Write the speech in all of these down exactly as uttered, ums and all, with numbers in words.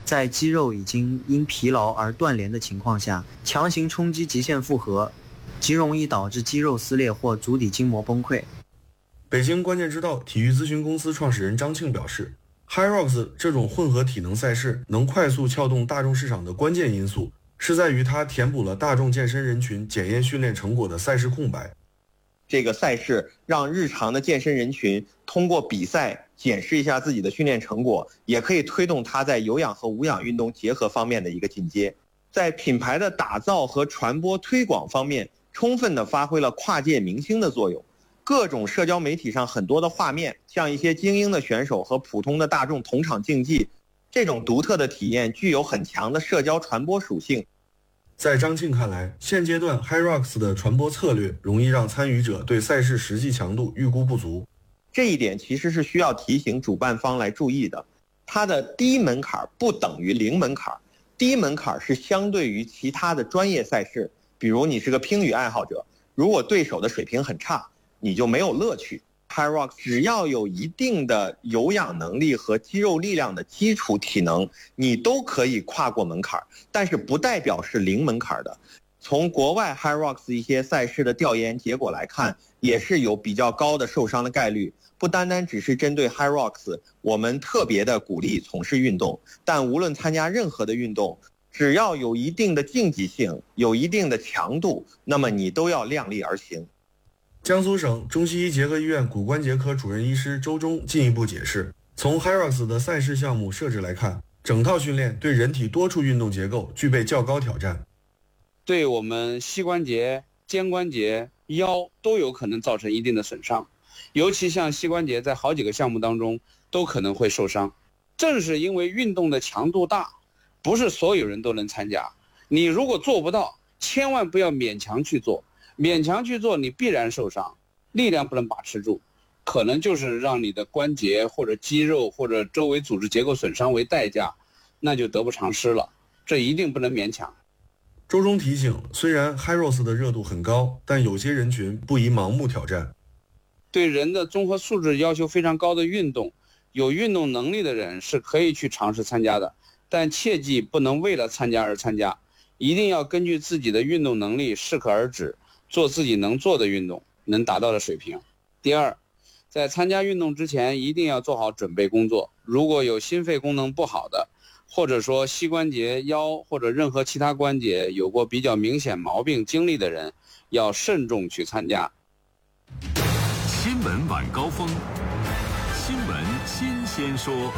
在肌肉已经因疲劳而断连的情况下，强行冲击极限负荷，极容易导致肌肉撕裂或足底筋膜崩溃。 北京关键之道体育咨询公司创始人张庆表示， HYROX 这种混合体能赛事能快速撬动大众市场的关键因素，是在于它填补了大众健身人群检验训练成果的赛事空白。 这个赛事让日常的健身人群通过比赛检视一下自己的训练成果，也可以推动他在有氧和无氧运动结合方面的一个进阶。在品牌的打造和传播推广方面，充分地发挥了跨界明星的作用。各种社交媒体上很多的画面，像一些精英的选手和普通的大众同场竞技，这种独特的体验具有很强的社交传播属性。 在张庆看来，现阶段 HYROX 的传播策略容易让参与者对赛事实际强度预估不足。 这一点其实是需要提醒主办方来注意的。它的低门槛不等于零门槛，低门槛是相对于其他的专业赛事，比如你是个乒羽爱好者，如果对手的水平很差，你就没有乐趣。HYROX 只要有一定的有氧能力和肌肉力量的基础体能，你都可以跨过门槛，但是不代表是零门槛的。从国外 HYROX 一些赛事的调研结果来看，也是有比较高的受伤的概率。不单单只是针对 HYROX， 我们特别的鼓励从事运动，但无论参加任何的运动，只要有一定的竞技性，有一定的强度，那么你都要量力而行。 江苏省中西医结合医院骨关节科主任医师周忠进一步解释，从 HYROX 的赛事项目设置来看，整套训练对人体多处运动结构具备较高挑战， 对我们膝关节、肩关节、腰都有可能造成一定的损伤，尤其像膝关节在好几个项目当中都可能会受伤。正是因为运动的强度大，不是所有人都能参加，你如果做不到，千万不要勉强去做，勉强去做你必然受伤，力量不能把持住，可能就是让你的关节或者肌肉或者周围组织结构损伤为代价，那就得不偿失了，这一定不能勉强。 周忠提醒，虽然 HYROX 的热度很高，但有些人群不宜盲目挑战。 对人的综合素质要求非常高的运动，有运动能力的人是可以去尝试参加的，但切记不能为了参加而参加，一定要根据自己的运动能力适可而止，做自己能做的运动，能达到的水平。第二，在参加运动之前一定要做好准备工作，如果有心肺功能不好的，或者说膝关节、腰或者任何其他关节有过比较明显毛病经历的人，要慎重去参加。 新闻晚高峰，新闻新鲜说。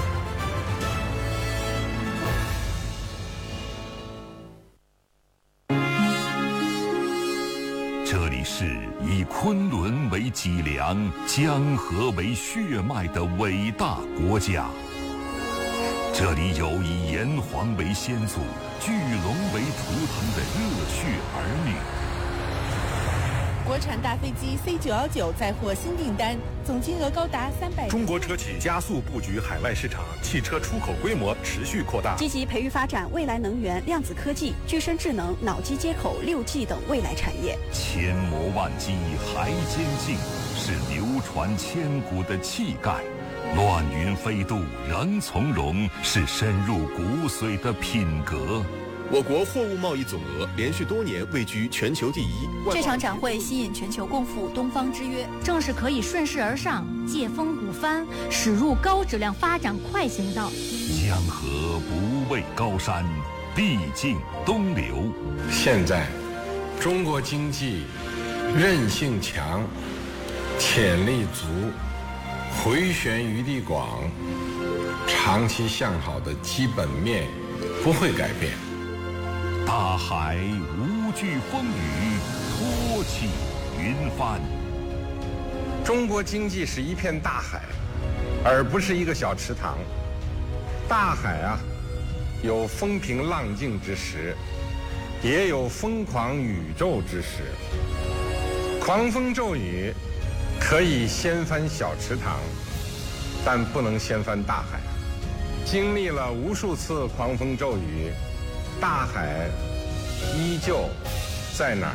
这里是以昆仑为脊梁、江河为血脉的伟大国家。这里有以炎黄为先祖、巨龙为图腾的热血儿女。 国产大飞机 C 九一九再获新订单，总金额高达三百。 中国车企加速布局海外市场，汽车出口规模持续扩大， 积极培育发展未来能源、量子科技、具身智能、脑机接口、六 G 等未来产业。 千磨万击还坚劲，是流传千古的气概；乱云飞渡仍从容，是深入骨髓的品格。 我国货物贸易总额连续多年位居全球第一。 这场展会吸引全球共赴东方之约，正是可以顺势而上、借风鼓帆，驶入高质量发展快行道。 江河不畏高山，必尽东流。 现在，中国经济韧性强，潜力足，回旋余地广，长期向好的基本面不会改变。 大海无惧风雨，托起云帆。 中国经济是一片大海，而不是一个小池塘。大海啊，有风平浪静之时，也有疯狂宇宙之时。狂风骤雨可以掀翻小池塘，但不能掀翻大海。经历了无数次狂风骤雨，大海依旧在哪儿？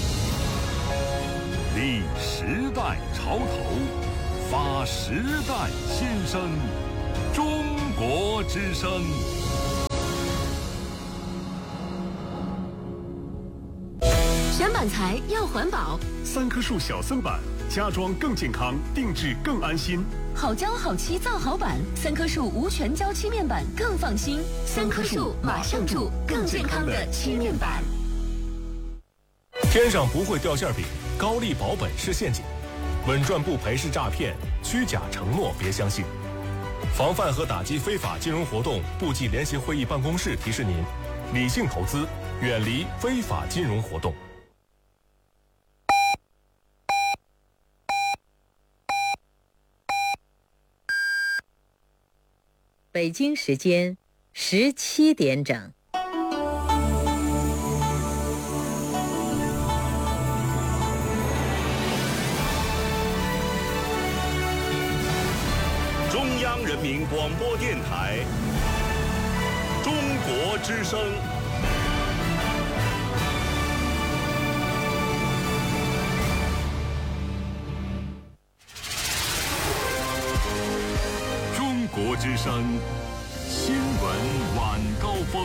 立时代潮头，发时代新声，中国之声。 选板材要环保， 三棵树小森板，家装更健康，定制更安心。 好胶好漆造好板，三棵树无全胶漆面板更放心。三棵树马上住更健康的漆面板。 天上不会掉馅饼，高利保本是陷阱，稳赚不赔是诈骗，虚假承诺别相信。防范和打击非法金融活动，部际联席会议办公室提示您：理性投资，远离非法金融活动。 北京时间十七点整。 中央人民广播电台中国之声。 中国之声新闻晚高峰。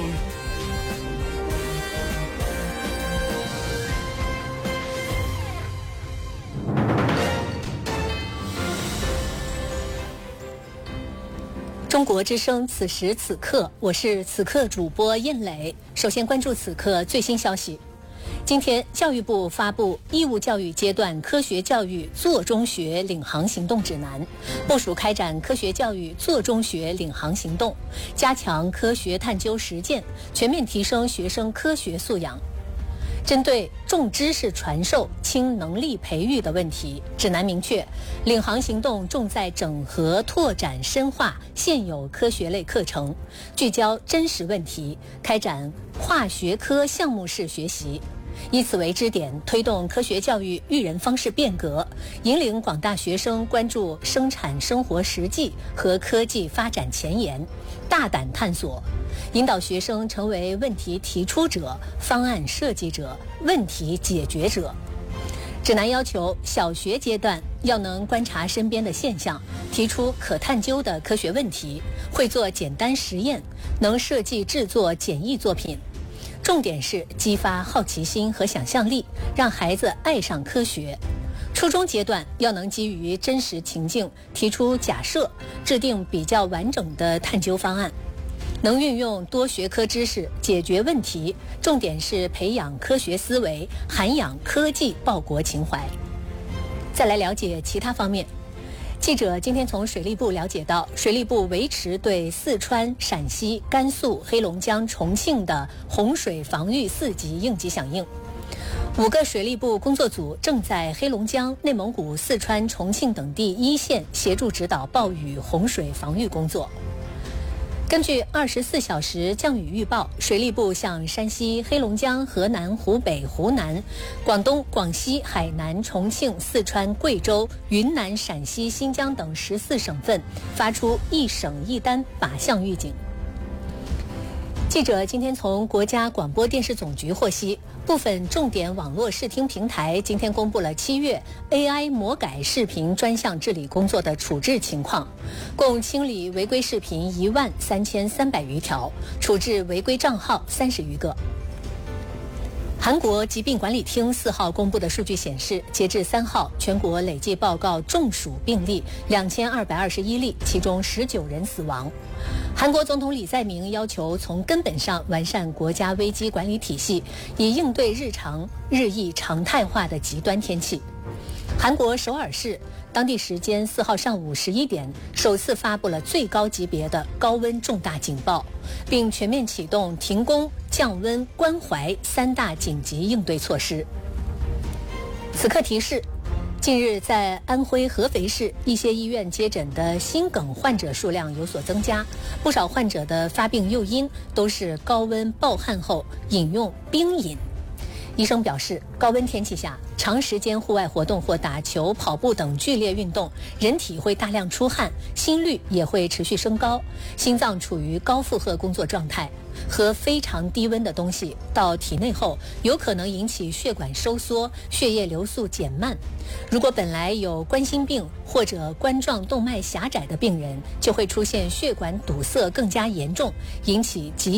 中国之声，此时此刻，我是此刻主播燕磊。首先关注此刻最新消息。今天，教育部发布义务教育阶段科学教育做中学领航行动指南，部署开展科学教育做中学领航行动，加强科学探究实践，全面提升学生科学素养。针对重知识传授、轻能力培育的问题，指南明确，领航行动重在整合、拓展、深化现有科学类课程，聚焦真实问题，开展跨学科项目式学习。以此为支点，推动科学教育育人方式变革，引领广大学生关注生产生活实际和科技发展前沿，大胆探索，引导学生成为问题提出者、方案设计者、问题解决者。指南要求，小学阶段要能观察身边的现象，提出可探究的科学问题，会做简单实验，能设计制作简易作品。重点是激发好奇心和想象力，让孩子爱上科学。初中阶段要能基于真实情境提出假设，制定比较完整的探究方案，能运用多学科知识解决问题，重点是培养科学思维，涵养科技报国情怀。再来了解其他方面。记者今天从水利部了解到，水利部维持对四川、陕西、甘肃、黑龙江、重庆的洪水防御四级应急响应。五个水利部工作组正在黑龙江、内蒙古、四川、重庆等地一线协助指导暴雨洪水防御工作。根据二十四小时降雨预报，水利部向山西、黑龙江、河南、湖北、湖南、广东、广西、海南、重庆、四川、贵州、云南、陕西、新疆等十四省份发出一省一单靶向预警。记者今天从国家广播电视总局获悉，部分重点网络视听平台今天公布了七月 A I 魔改视频专项治理工作的处置情况，共清理违规视频一万三千三百余条，处置违规账号三十余个。韩国疾病管理厅四号公布的数据显示，截至三号，全国累计报告中暑病例两千二百二十一例，其中十九人死亡。韩国总统李在明要求从根本上完善国家危机管理体系，以应对日常日益常态化的极端天气。韩国首尔市当地时间四号上午十一点，首次发布了最高级别的高温重大警报，并全面启动停工、降温、关怀三大紧急应对措施。此刻提示，近日在安徽合肥市一些医院接诊的心梗患者数量有所增加，不少患者的发病诱因都是高温暴汗后饮用冰饮。医生表示，高温天气下，长时间户外活动或打球、跑步等剧烈运动，人体会大量出汗，心率也会持续升高，心脏处于高负荷工作状态。和非常低温的东西到体内后，有可能引起血管收缩，血液流速减慢。如果本来有冠心病或者冠状动脉狭窄的病人，就会出现血管堵塞更加严重，引起急